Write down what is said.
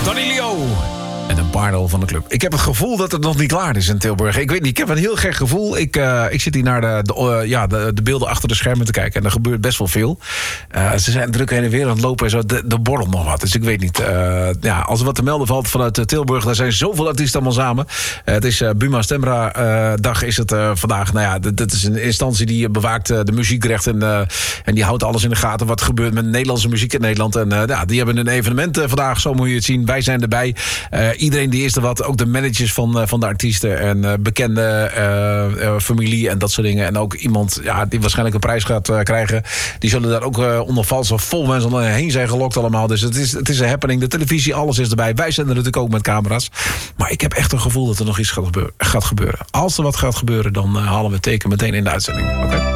Tony Leo. En een paardel van de club. Ik heb het gevoel dat het nog niet klaar is in Tilburg. Ik weet niet, ik heb een heel gek gevoel. Ik zit hier naar de beelden achter de schermen te kijken. En er gebeurt best wel veel. Ze zijn druk heen en weer aan het lopen en zo. De borrel nog wat. Dus ik weet niet. Als er wat te melden valt vanuit Tilburg. Daar zijn zoveel artiesten allemaal samen. Het is Buma Stemra dag is het vandaag. Dat is een instantie die bewaakt de muziekrechten. En die houdt alles in de gaten. Wat gebeurt met Nederlandse muziek in Nederland. En die hebben een evenement vandaag. Zo moet je het zien. Wij zijn erbij. Iedereen die is er wat. Ook de managers van de artiesten. En bekende familie en dat soort dingen. En ook iemand die waarschijnlijk een prijs gaat krijgen. Die zullen daar ook onder valse vol mensen heen zijn gelokt allemaal. Dus het is een happening. De televisie, alles is erbij. Wij zijn er natuurlijk ook met camera's. Maar ik heb echt een gevoel dat er nog iets gaat gebeuren. Als er wat gaat gebeuren, dan halen we het teken meteen in de uitzending. Oké?